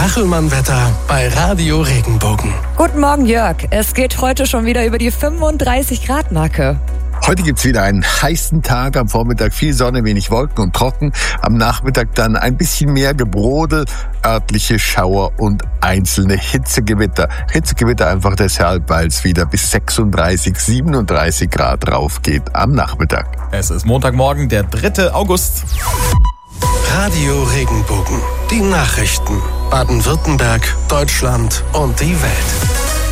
Kachelmann-Wetter bei Radio Regenbogen. Guten Morgen, Jörg. Es geht heute schon wieder über die 35-Grad-Marke. Heute gibt's wieder einen heißen Tag, am Vormittag viel Sonne, wenig Wolken und trocken. Am Nachmittag dann ein bisschen mehr Gebrodel, örtliche Schauer und einzelne Hitzegewitter. Hitzegewitter einfach deshalb, weil es wieder bis 36, 37 Grad rauf geht am Nachmittag. Es ist Montagmorgen, der 3. August. Radio Regenbogen. Die Nachrichten. Baden-Württemberg, Deutschland und die Welt.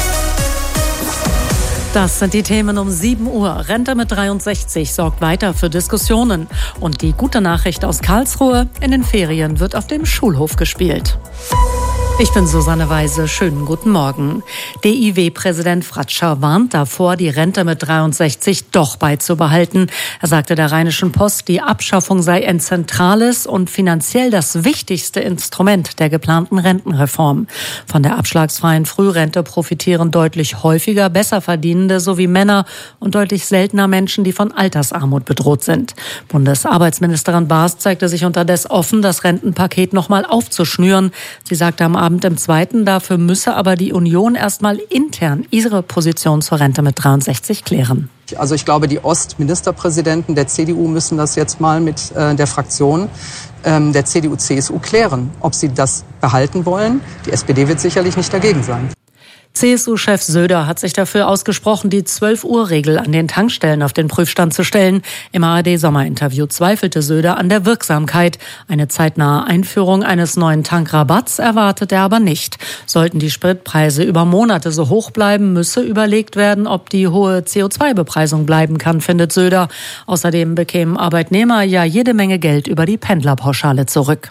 Das sind die Themen um 7 Uhr. Rente mit 63 sorgt weiter für Diskussionen. Und die gute Nachricht aus Karlsruhe: in den Ferien wird auf dem Schulhof gespielt. Ich bin Susanne Weise. Schönen guten Morgen. DIW-Präsident Fratscher warnt davor, die Rente mit 63 doch beizubehalten. Er sagte der Rheinischen Post, die Abschaffung sei ein zentrales und finanziell das wichtigste Instrument der geplanten Rentenreform. Von der abschlagsfreien Frührente profitieren deutlich häufiger Besserverdienende sowie Männer und deutlich seltener Menschen, die von Altersarmut bedroht sind. Bundesarbeitsministerin Baas zeigte sich unterdessen offen, das Rentenpaket nochmal aufzuschnüren. Sie sagte am Abend im Zweiten, dafür müsse aber die Union erstmal intern ihre Position zur Rente mit 63 klären. Also ich glaube, die Ostministerpräsidenten der CDU müssen das jetzt mal mit der Fraktion der CDU-CSU klären, ob sie das behalten wollen. Die SPD wird sicherlich nicht dagegen sein. CSU-Chef Söder hat sich dafür ausgesprochen, die 12-Uhr-Regel an den Tankstellen auf den Prüfstand zu stellen. Im ARD-Sommerinterview zweifelte Söder an der Wirksamkeit. Eine zeitnahe Einführung eines neuen Tankrabatts erwartet er aber nicht. Sollten die Spritpreise über Monate so hoch bleiben, müsse überlegt werden, ob die hohe CO2-Bepreisung bleiben kann, findet Söder. Außerdem bekämen Arbeitnehmer ja jede Menge Geld über die Pendlerpauschale zurück.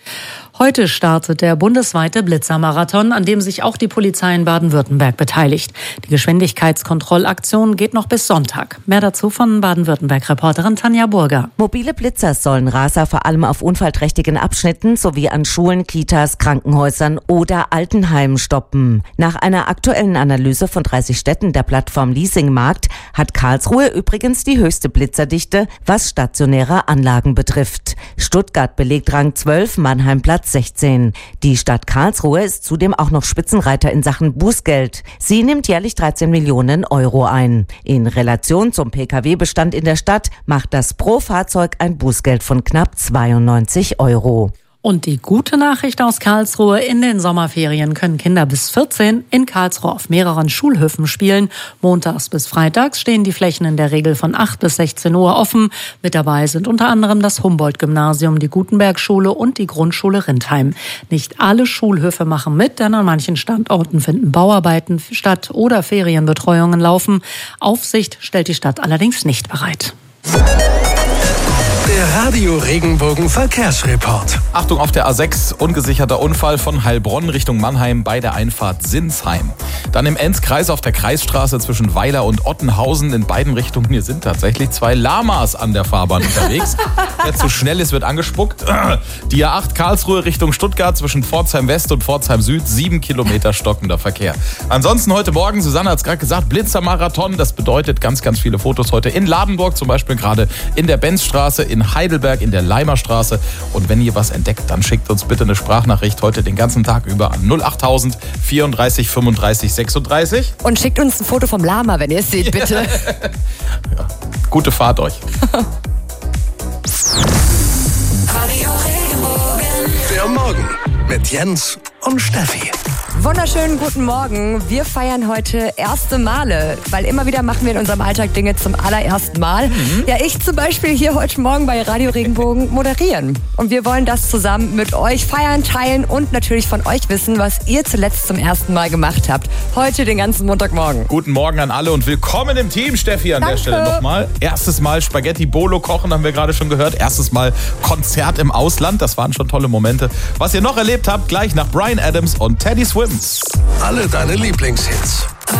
Heute startet der bundesweite Blitzermarathon, an dem sich auch die Polizei in Baden-Württemberg beteiligt. Die Geschwindigkeitskontrollaktion geht noch bis Sonntag. Mehr dazu von Baden-Württemberg-Reporterin Tanja Burger. Mobile Blitzer sollen Raser vor allem auf unfallträchtigen Abschnitten sowie an Schulen, Kitas, Krankenhäusern oder Altenheimen stoppen. Nach einer aktuellen Analyse von 30 Städten der Plattform Leasingmarkt hat Karlsruhe übrigens die höchste Blitzerdichte, was stationäre Anlagen betrifft. Stuttgart belegt Rang 12, Mannheim Platz 16. Die Stadt Karlsruhe ist zudem auch noch Spitzenreiter in Sachen Bußgeld. Sie nimmt jährlich 13 Millionen Euro ein. In Relation zum Pkw-Bestand in der Stadt macht das pro Fahrzeug ein Bußgeld von knapp 92 Euro. Und die gute Nachricht aus Karlsruhe: in den Sommerferien können Kinder bis 14 in Karlsruhe auf mehreren Schulhöfen spielen. Montags bis freitags stehen die Flächen in der Regel von 8 bis 16 Uhr offen. Mit dabei sind unter anderem das Humboldt-Gymnasium, die Gutenberg-Schule und die Grundschule Rindheim. Nicht alle Schulhöfe machen mit, denn an manchen Standorten finden Bauarbeiten statt oder Ferienbetreuungen laufen. Aufsicht stellt die Stadt allerdings nicht bereit. Der Radio Regenbogen Verkehrsreport. Achtung auf der A6, ungesicherter Unfall von Heilbronn Richtung Mannheim bei der Einfahrt Sinsheim. Dann im Enzkreis auf der Kreisstraße zwischen Weiler und Ottenhausen in beiden Richtungen. Hier sind tatsächlich 2 Lamas an der Fahrbahn unterwegs. Wer zu schnell ist, wird angespuckt. Die A8 Karlsruhe Richtung Stuttgart zwischen Pforzheim West und Pforzheim Süd, 7 Kilometer stockender Verkehr. Ansonsten heute Morgen, Susanne hat es gerade gesagt, Blitzermarathon. Das bedeutet ganz, ganz viele Fotos heute in Ladenburg, zum Beispiel gerade in der Benzstraße, in Heidelberg, in der Leimerstraße. Und wenn ihr was entdeckt, dann schickt uns bitte eine Sprachnachricht heute den ganzen Tag über an 08000 34 35 36. Und schickt uns ein Foto vom Lama, wenn ihr es seht, bitte. Ja, gute Fahrt euch. Der Morgen mit Jens und Steffi. Wunderschönen guten Morgen. Wir feiern heute erste Male, weil immer wieder machen wir in unserem Alltag Dinge zum allerersten Mal. Ja, ich zum Beispiel hier heute Morgen bei Radio Regenbogen moderieren. Und wir wollen das zusammen mit euch feiern, teilen und natürlich von euch wissen, was ihr zuletzt zum ersten Mal gemacht habt. Heute den ganzen Montagmorgen. Guten Morgen an alle und willkommen im Team, Steffi, an der Stelle nochmal. Erstes Mal Spaghetti Bolo kochen, haben wir gerade schon gehört. Erstes Mal Konzert im Ausland, das waren schon tolle Momente. Was ihr noch erlebt habt, gleich nach Bryan Adams und Teddy Swims. Alle deine Lieblingshits.